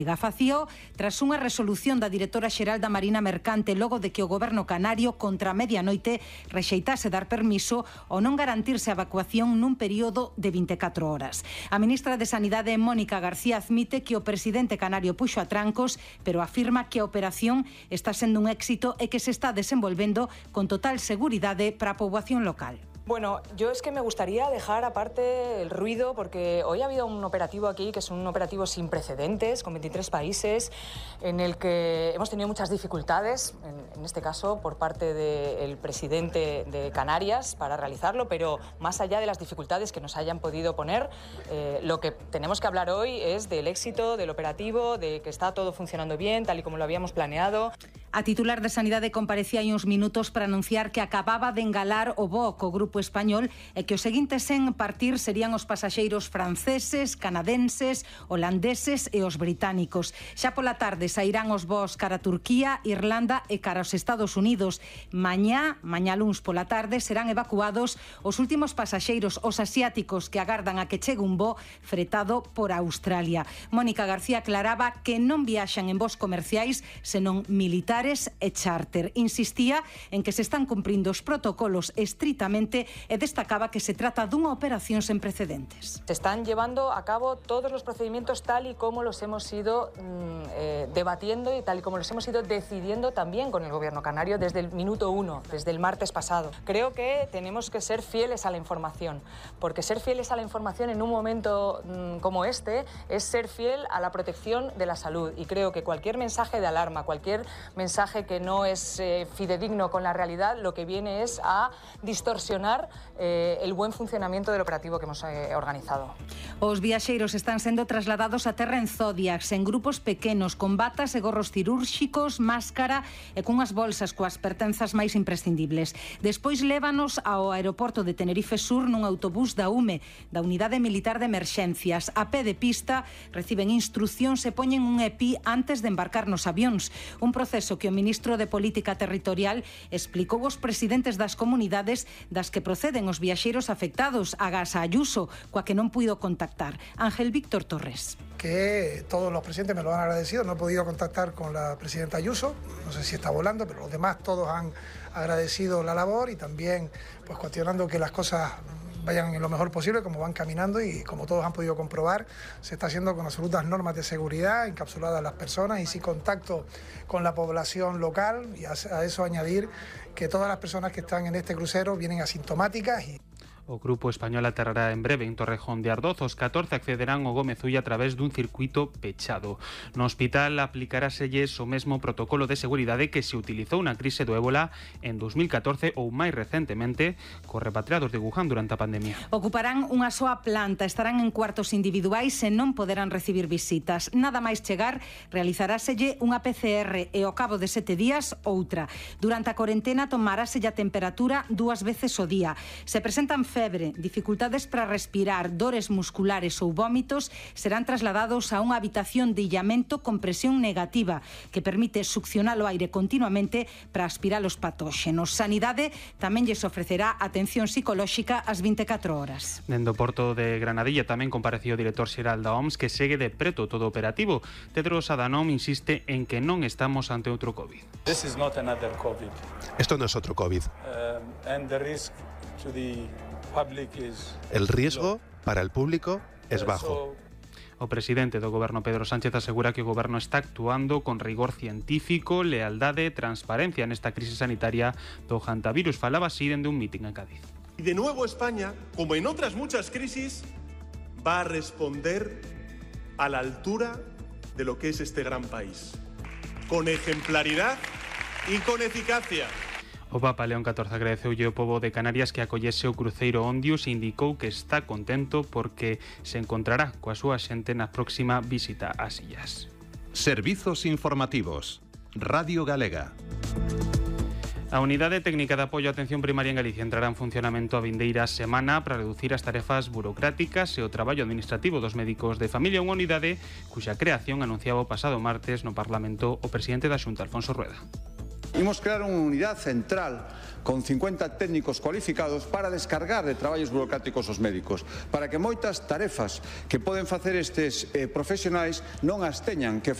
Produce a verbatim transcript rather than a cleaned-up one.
Facío tras unha resolución da directora xeral da Marina Mercante logo de que o goberno canario contra a medianoite rexeitase dar permiso ou non garantirse a evacuación nun período de vinte e catro horas. A ministra de Sanidade, Mónica García, admite que o presidente canario puxo a trancos, pero afirma que a operación está sendo un éxito e que se está desenvolvendo con total seguridade para a poboación local. Bueno, yo es que me gustaría dejar aparte el ruido porque hoy ha habido un operativo aquí que es un operativo sin precedentes, con veintitrés países, en el que hemos tenido muchas dificultades, en, en este caso por parte del presidente de Canarias para realizarlo, pero más allá de las dificultades que nos hayan podido poner, eh, lo que tenemos que hablar hoy es del éxito del operativo, de que está todo funcionando bien, tal y como lo habíamos planeado. A titular de Sanidade comparecía hai uns minutos para anunciar que acababa de engalar o voo co grupo español e que os seguintes en partir serían os pasaxeiros franceses, canadenses, holandeses e os británicos. Xa pola tarde sairán os voos cara a Turquía, Irlanda e cara aos Estados Unidos. Mañá, mañá luns pola tarde, serán evacuados os últimos pasaxeiros, os asiáticos que agardan a que chegue un voo fretado por Australia. Mónica García aclaraba que non viaxan en voos comerciais, senón militares e charter. Insistía en que se están cumprindo os protocolos estritamente e destacaba que se trata dunha operación sen precedentes. Se están llevando a cabo todos los procedimientos tal y como los hemos ido mm, eh, debatiendo y tal y como los hemos ido decidiendo también con el gobierno canario desde el minuto uno, desde el martes pasado. Creo que tenemos que ser fieles a la información, porque ser fieles a la información en un momento mm, como este es ser fiel a la protección de la salud, y creo que cualquier mensaje de alarma, cualquier mensaje mensaje que no es eh, fidedigno con la realidad, lo que viene es a distorsionar eh, el buen funcionamiento del operativo que hemos eh, organizado. Os viaxeiros están sendo trasladados a terra en Zodiacs, en grupos pequenos, con batas e gorros cirúrxicos, máscara e cunhas bolsas coas pertenzas máis imprescindibles. Despois lévanos ao aeroporto de Tenerife Sur nun autobús da U M E, da Unidade Militar de Emerxencias. A pé de pista reciben instruccións e poñen un E P I antes de embarcar nos avións. Un proceso que o ministro de Política Territorial explicou aos presidentes das comunidades das que proceden os viaxeiros afectados, agás a Ayuso, coa que non puido contactar. Ángel Víctor Torres. Que todos los presidentes me lo han agradecido, no he podido contactar con la presidenta Ayuso, no sé si está volando, pero los demás todos han agradecido la labor y también pues cuestionando que las cosas vayan en lo mejor posible, como van caminando, y como todos han podido comprobar, se está haciendo con absolutas normas de seguridad, encapsuladas a las personas y sin contacto con la población local, y a eso añadir que todas las personas que están en este crucero vienen asintomáticas. Y o grupo español aterrará en breve en Torrejón de Ardoz. Os catorce accederán ao Gómez Ulla a través dun circuito pechado. No hospital aplicaráselles o mesmo protocolo de seguridade que se utilizou na crise do ébola en dos mil catorce ou máis recentemente cos repatriados de Wuhan durante a pandemia. Ocuparán unha soa planta, estarán en cuartos individuais e non poderán recibir visitas. Nada máis chegar, realizaráselle unha P C R e ao cabo de sete días outra. Durante a corentena tomaráselle a temperatura dúas veces ao día. Se presentan febre, dificultades para respirar, dores musculares ou vómitos, serán trasladados a unha habitación de illamento con presión negativa que permite succionar o aire continuamente para aspirar os patóxenos. Sanidade tamén lles ofrecerá atención psicolóxica ás vinte e catro horas. Dende o Porto de Granadilla tamén compareceu o director xeral da O M S, que segue de preto todo o operativo. Tedros Adhanom insiste en que non estamos ante outro COVID. This is not another COVID. Esto no es otro COVID. Um, and the risk to the El riesgo para el público es bajo. O presidente do goberno, Pedro Sánchez, asegura que o goberno está actuando con rigor científico, lealdade e transparencia nesta crise sanitaria do hantavirus. Falaba así dende un mitin en Cádiz. Y de nuevo España, como en otras muchas crisis, va a responder a la altura de lo que es este gran país, con ejemplaridad y con eficacia. O Papa León catorce agradeceulle ao pobo de Canarias que acollese o cruceiro Ondius e indicou que está contento porque se encontrará coa súa xente na próxima visita ás illas. Servizos informativos. Radio Galega. A Unidade Técnica de Apoio á Atención Primaria en Galicia entrará en funcionamento a vindeira semana para reducir as tarefas burocráticas e o traballo administrativo dos médicos de familia, unha unidade cuxa creación anunciaba o pasado martes no Parlamento o presidente da Xunta, Alfonso Rueda. Imos crear unha unidade central con cincuenta técnicos cualificados para descargar de traballos burocráticos os médicos, para que moitas tarefas que poden facer estes eh, profesionais non as teñan que